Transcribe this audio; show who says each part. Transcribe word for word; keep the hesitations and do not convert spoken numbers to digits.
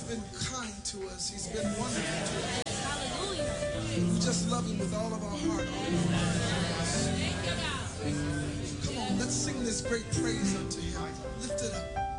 Speaker 1: been kind to us. He's been wonderful to us. We just love him with all of our heart, all of our hearts. Come on, let's sing this great praise unto him. Lift it up.